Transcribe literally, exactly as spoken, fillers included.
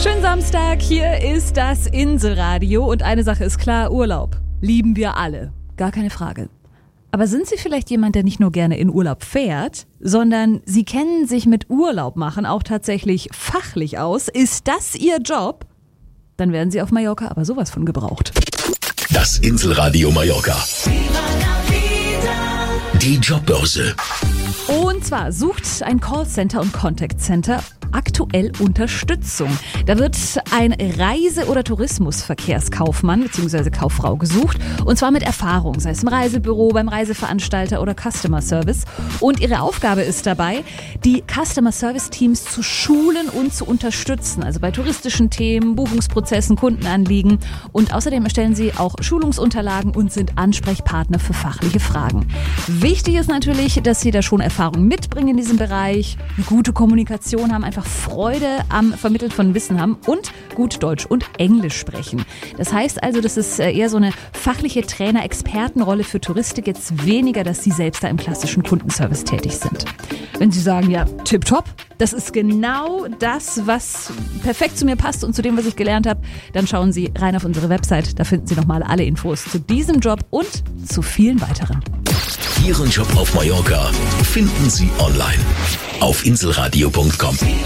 Schönen Samstag, hier ist das Inselradio und eine Sache ist klar, Urlaub lieben wir alle, gar keine Frage. Aber sind Sie vielleicht jemand, der nicht nur gerne in Urlaub fährt, sondern Sie kennen sich mit Urlaub machen auch tatsächlich fachlich aus? Ist das Ihr Job? Dann werden Sie auf Mallorca aber sowas von gebraucht. Das Inselradio Mallorca. Die Jobbörse. Und zwar sucht ein Callcenter und Contact Center aktuell Unterstützung. Da wird ein Reise- oder Tourismusverkehrskaufmann bzw. Kauffrau gesucht und zwar mit Erfahrung, sei es im Reisebüro, beim Reiseveranstalter oder Customer Service. Und ihre Aufgabe ist dabei, die Customer Service Teams zu schulen und zu unterstützen, also bei touristischen Themen, Buchungsprozessen, Kundenanliegen. Und außerdem erstellen sie auch Schulungsunterlagen und sind Ansprechpartner für fachliche Fragen. Wichtig ist natürlich, dass sie da schon Erfahrung mitbringen in diesem Bereich, eine gute Kommunikation haben, einfach Freude am Vermitteln von Wissen haben und gut Deutsch und Englisch sprechen. Das heißt also, das ist eher so eine fachliche Trainer-Expertenrolle für Touristik, jetzt weniger, dass sie selbst da im klassischen Kundenservice tätig sind. Wenn Sie sagen, ja, tipptopp, das ist genau das, was perfekt zu mir passt und zu dem, was ich gelernt habe, dann schauen Sie rein auf unsere Website, da finden Sie nochmal alle Infos zu diesem Job und zu vielen weiteren. Ihren Job auf Mallorca finden Sie online auf inselradio punkt com.